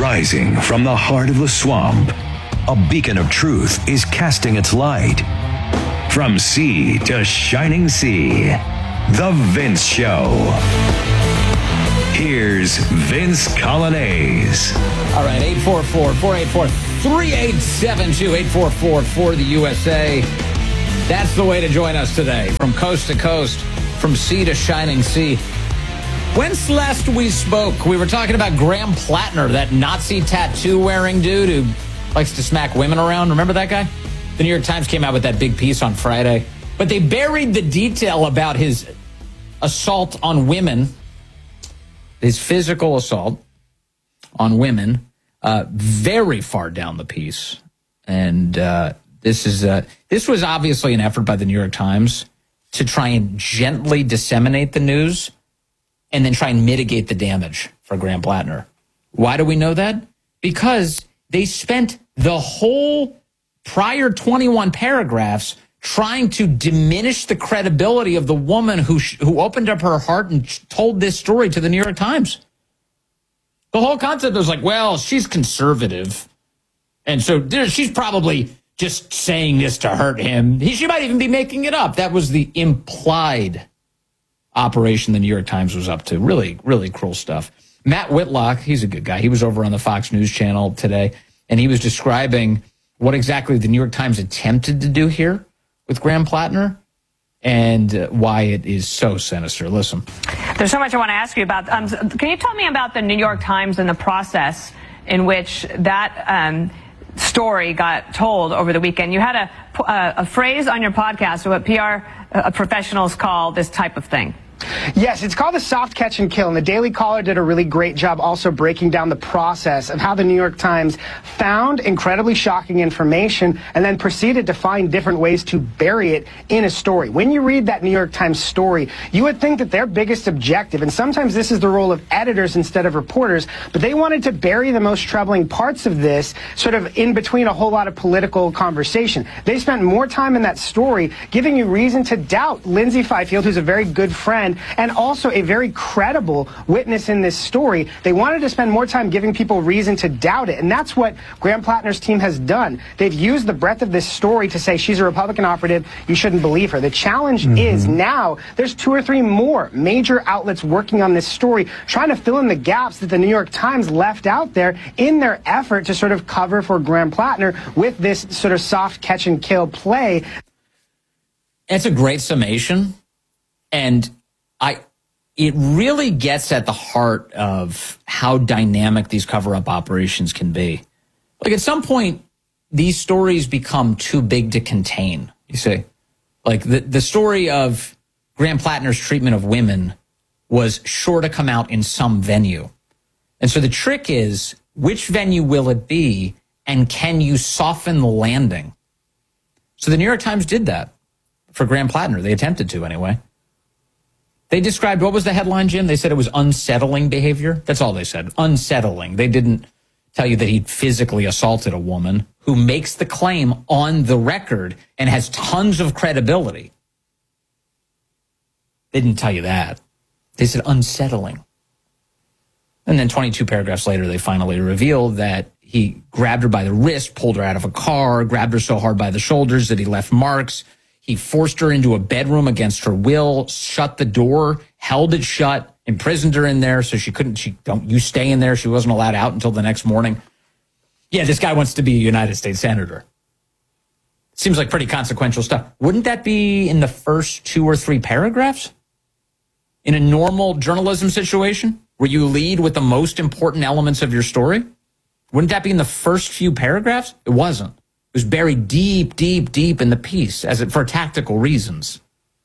Rising from the heart of the swamp, a beacon of truth is casting its light. From sea to shining sea, The Vince Show. Here's Vince Coglianese. All right, 844-484-3872, 844-4 the USA. That's the way to join us today. From coast to coast, from sea to shining sea. When's last we spoke? We were talking about Graham Plattner, that Nazi tattoo-wearing dude who likes to smack women around. Remember that guy? The New York Times came out with that big piece on Friday. But they buried the detail about his assault on women, his physical assault on women, very far down the piece. And this was obviously an effort by the New York Times to try and gently disseminate the news and then try and mitigate the damage for Graham Plattner. Why do we know that? Because they spent the whole prior 21 paragraphs trying to diminish the credibility of the woman who opened up her heart and told this story to the New York Times. The whole concept was like, well, she's conservative, and so she's probably just saying this to hurt him. She might even be making it up. That was the implied operation the New York Times was up to. Really, really cruel stuff. Matt Whitlock, he's a good guy. He was over on the Fox News channel today, and he was describing what exactly the New York Times attempted to do here with Graham Plattner and why it is so sinister. Listen. There's so much I want to ask you about. Can you tell me about the New York Times and the process in which that story got told over the weekend? You had a phrase on your podcast, what PR professionals call this type of thing. Yes, it's called the soft catch and kill, and the Daily Caller did a really great job also breaking down the process of how the New York Times found incredibly shocking information and then proceeded to find different ways to bury it in a story. When you read that New York Times story, you would think that their biggest objective, and sometimes this is the role of editors instead of reporters, but they wanted to bury the most troubling parts of this sort of in between a whole lot of political conversation. They spent more time in that story giving you reason to doubt Lindsay Fifield, who's a very good friend, and also a very credible witness in this story. They wanted to spend more time giving people reason to doubt it, and that's what Graham Plattner's team has done. They've used the breadth of this story to say she's a Republican operative, you shouldn't believe her. The challenge is now there's 2 or 3 more major outlets working on this story, trying to fill in the gaps that the New York Times left out there in their effort to sort of cover for Graham Plattner with this sort of soft catch and kill play. It's a great summation, and it really gets at the heart of how dynamic these cover-up operations can be. Like, at some point, these stories become too big to contain, you see. Like, the story of Graham Plattner's treatment of women was sure to come out in some venue. And so the trick is, which venue will it be, and can you soften the landing? So the New York Times did that for Graham Plattner. They attempted to, anyway. They described, what was the headline, Jim? They said it was unsettling behavior. That's all they said, unsettling. They didn't tell you that he'd physically assaulted a woman who makes the claim on the record and has tons of credibility. They didn't tell you that. They said unsettling. And then 22 paragraphs later, they finally revealed that he grabbed her by the wrist, pulled her out of a car, grabbed her so hard by the shoulders that he left marks. He forced her into a bedroom against her will, shut the door, held it shut, imprisoned her in there so you stay in there. She wasn't allowed out until the next morning. Yeah, this guy wants to be a United States Senator. Seems like pretty consequential stuff. Wouldn't that be in the first 2 or 3 paragraphs? In a normal journalism situation where you lead with the most important elements of your story? Wouldn't that be in the first few paragraphs? It wasn't. It was buried deep, deep, deep in the piece for tactical reasons.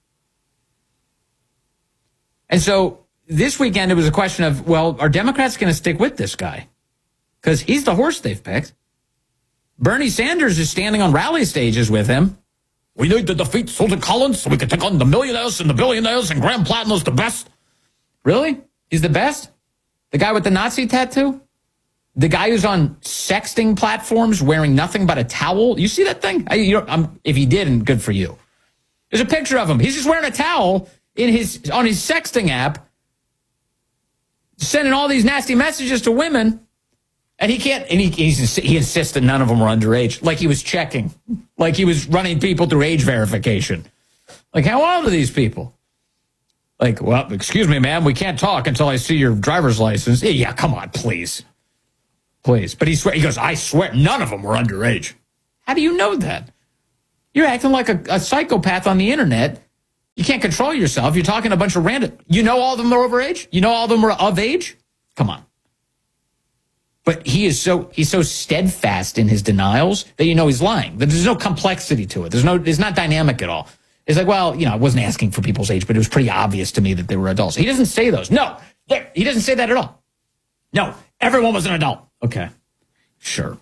And so this weekend, it was a question of, well, are Democrats going to stick with this guy? Because he's the horse they've picked. Bernie Sanders is standing on rally stages with him. We need to defeat Susan Collins so we can take on the millionaires and the billionaires, and Graham Plattner's the best. Really? He's the best? The guy with the Nazi tattoo? The guy who's on sexting platforms wearing nothing but a towel? You see that thing? If he didn't, good for you. There's a picture of him. He's just wearing a towel on his sexting app, sending all these nasty messages to women. And he can't, and he insists that none of them were underage. Like he was checking. Like he was running people through age verification. Like, how old are these people? Like, well, excuse me, ma'am, we can't talk until I see your driver's license. Yeah, come on, please. Please. But he goes, I swear, none of them were underage. How do you know that? You're acting like a psychopath on the internet. You can't control yourself. You're talking a bunch of random. You know all of them are overage? You know all of them are of age? Come on. But he's so steadfast in his denials that you know he's lying. There's no complexity to it. It's not dynamic at all. It's like, well, I wasn't asking for people's age, but it was pretty obvious to me that they were adults. He doesn't say those. No, he doesn't say that at all. No, everyone was an adult. Okay, sure.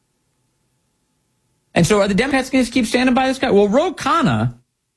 And so are the Democrats going to keep standing by this guy? Well, Ro Khanna,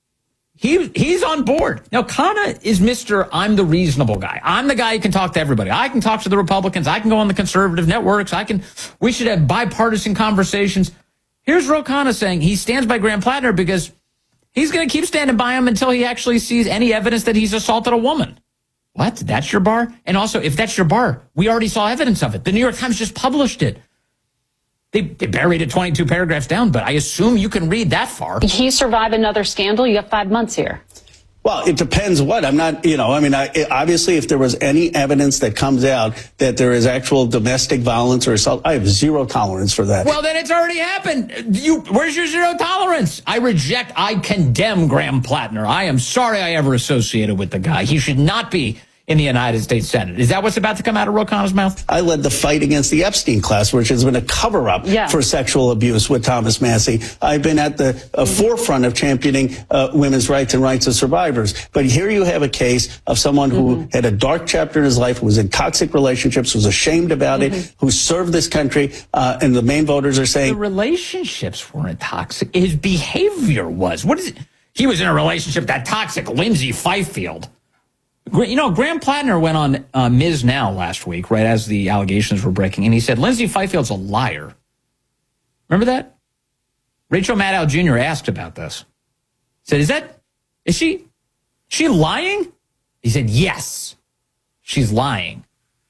he's on board. Now, Khanna is Mr. I'm the reasonable guy. I'm the guy who can talk to everybody. I can talk to the Republicans. I can go on the conservative networks. We should have bipartisan conversations. Here's Ro Khanna saying he stands by Graham Plattner because he's going to keep standing by him until he actually sees any evidence that he's assaulted a woman. What? That's your bar? And also, if that's your bar, we already saw evidence of it. The New York Times just published it. They buried it 22 paragraphs down, but I assume you can read that far. He survived another scandal. You have 5 months here. Well, it depends what. I'm not, obviously, if there was any evidence that comes out that there is actual domestic violence or assault, I have zero tolerance for that. Well, then it's already happened. Where's your zero tolerance? I condemn Graham Plattner. I am sorry I ever associated with the guy. He should not be in the United States Senate. Is that what's about to come out of Ro Khanna's mouth? I led the fight against the Epstein class, which has been a cover-up for sexual abuse with Thomas Massie. I've been at the forefront of championing women's rights and rights of survivors. But here you have a case of someone who had a dark chapter in his life, who was in toxic relationships, was ashamed about it, who served this country, and the Maine voters are saying... The relationships weren't toxic. His behavior was. What is it? He was in a relationship, that toxic Lindsay Fifield. Graham Plattner went on Ms. Now last week, right as the allegations were breaking, and he said, Lindsay Fifield's a liar. Remember that? Rachel Maddow Jr. asked about this. Said, is she lying? He said, yes, she's lying.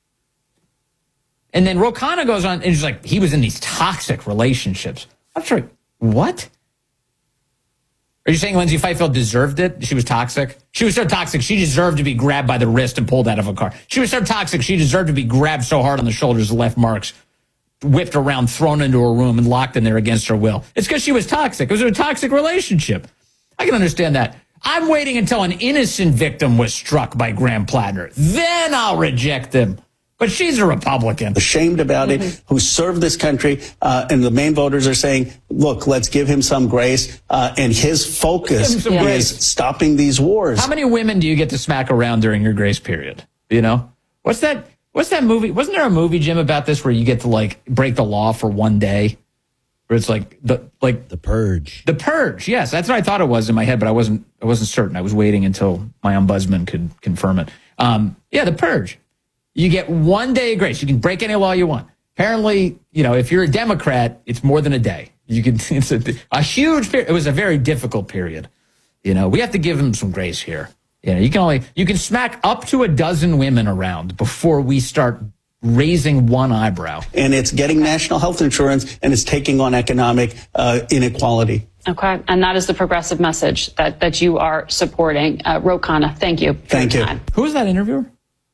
And then Ro Khanna goes on, and he's like, he was in these toxic relationships. I'm sorry, what? Are you saying Lindsay Fifield deserved it? She was toxic? She was so toxic, she deserved to be grabbed by the wrist and pulled out of a car. She was so toxic, she deserved to be grabbed so hard on the shoulders and left marks, whipped around, thrown into a room, and locked in there against her will. It's because she was toxic. It was a toxic relationship. I can understand that. I'm waiting until an innocent victim was struck by Graham Plattner. Then I'll reject him. But she's a Republican. Ashamed about it, who served this country, and the Maine voters are saying, look, let's give him some grace, and his focus is stopping these wars. How many women do you get to smack around during your grace period? What's that movie? Wasn't there a movie, Jim, about this where you get to break the law for one day? Where it's The Purge. The Purge, yes. That's what I thought it was in my head, but I wasn't certain. I was waiting until my ombudsman could confirm it. The Purge. You get 1 day of grace. You can break any law you want. Apparently, if you're a Democrat, it's more than a day. It's a huge period. It was a very difficult period. We have to give them some grace here. You can smack up to a dozen women around before we start raising one eyebrow. And it's getting national health insurance, and it's taking on economic inequality. Okay, and that is the progressive message that you are supporting. Ro Khanna, thank you. Thank you. Who was that interviewer?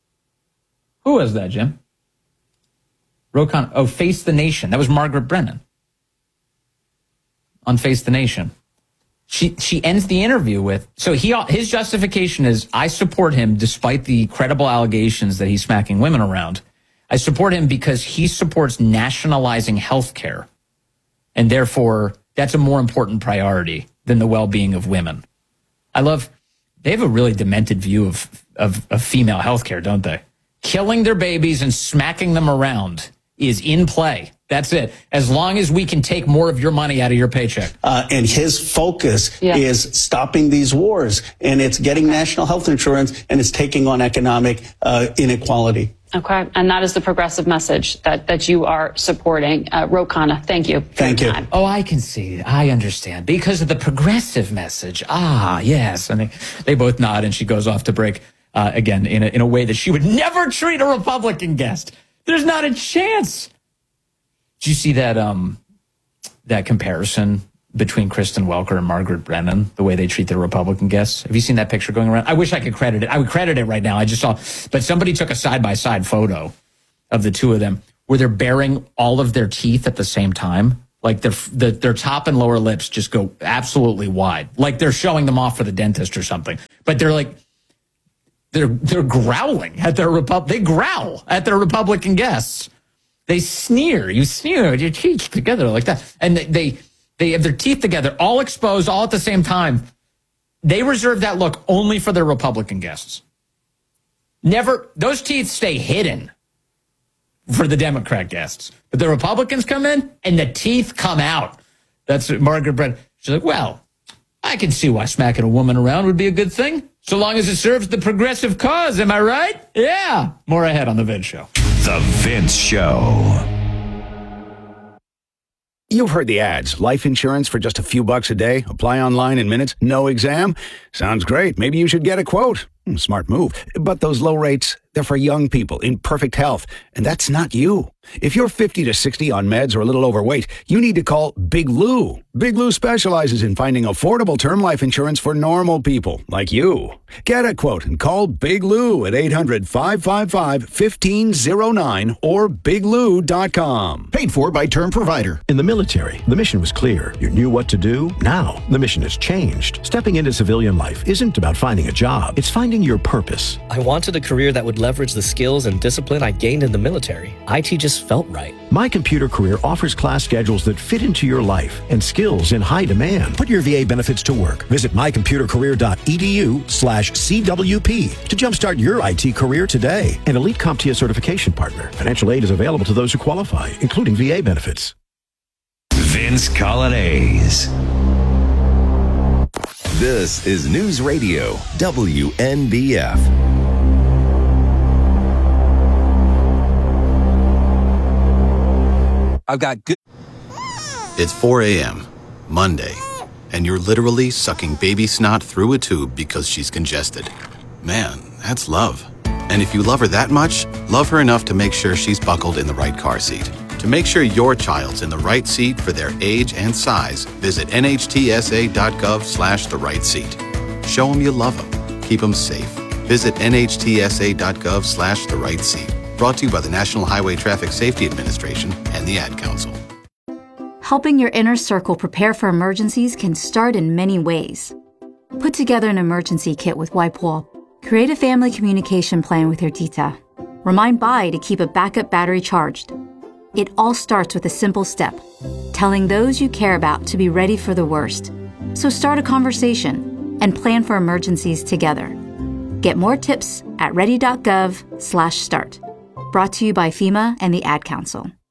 Who was that, Jim? Ro Khanna. Oh, Face the Nation. That was Margaret Brennan on Face the Nation. She ends the interview with, his justification is, I support him despite the credible allegations that he's smacking women around. I support him because he supports nationalizing health care. And therefore, that's a more important priority than the well-being of women. They have a really demented view of female health care, don't they? Killing their babies and smacking them around is in play. That's it. As long as we can take more of your money out of your paycheck. And his focus is stopping these wars. And it's getting national health insurance, and it's taking on economic inequality. Okay. And that is the progressive message that you are supporting. Ro Khanna, thank you. Thank you. Oh, I can see. I understand. Because of the progressive message. Ah, yes. And they both nod, and she goes off to break. Again, in a way that she would never treat a Republican guest. There's not a chance. Did you see that comparison between Kristen Welker and Margaret Brennan, the way they treat their Republican guests? Have you seen that picture going around? I wish I could credit it. I would credit it right now. I just saw, but somebody took a side-by-side photo of the two of them where they're baring all of their teeth at the same time. Like their top and lower lips just go absolutely wide. Like they're showing them off for the dentist or something. But they're like, they're growling at they growl at their Republican guests. They sneer. You sneer with your teeth together like that. And they have their teeth together, all exposed, all at the same time. They reserve that look only for their Republican guests. Never, those teeth stay hidden for the Democrat guests. But the Republicans come in and the teeth come out. That's what Margaret Brennan. She's like, well, I can see why smacking a woman around would be a good thing, so long as it serves the progressive cause. Am I right? Yeah. More ahead on The Vince Show. The Vince Show. You've heard the ads. Life insurance for just a few bucks a day. Apply online in minutes. No exam. Sounds great. Maybe you should get a quote. Smart move. But those low rates, they're for young people in perfect health. And that's not you. If you're 50 to 60 on meds or a little overweight, you need to call Big Lou. Big Lou specializes in finding affordable term life insurance for normal people like you. Get a quote and call Big Lou at 800-555-1509 or biglou.com. Paid for by Term Provider. In the military, the mission was clear. You knew what to do. Now, the mission has changed. Stepping into civilian life isn't about finding a job. It's finding your purpose. I wanted a career that would leverage the skills and discipline I gained in the military. IT just felt right. My Computer Career offers class schedules that fit into your life and skills in high demand. Put your VA benefits to work. Visit mycomputercareer.edu/CWP to jumpstart your IT career today. An elite CompTIA certification partner. Financial aid is available to those who qualify, including VA benefits. Vince Coglianese. This is News Radio WNBF. I've got good. It's 4 a.m., Monday, and you're literally sucking baby snot through a tube because she's congested. Man, that's love. And if you love her that much, love her enough to make sure she's buckled in the right car seat. To make sure your child's in the right seat for their age and size, visit nhtsa.gov/the right seat. Show them you love them. Keep them safe. Visit nhtsa.gov/the right seat. Brought to you by the National Highway Traffic Safety Administration and the Ad Council. Helping your inner circle prepare for emergencies can start in many ways. Put together an emergency kit with WipeWall. Create a family communication plan with your tita. Remind Bai to keep a backup battery charged. It all starts with a simple step, telling those you care about to be ready for the worst. So start a conversation and plan for emergencies together. Get more tips at ready.gov/start. Brought to you by FEMA and the Ad Council.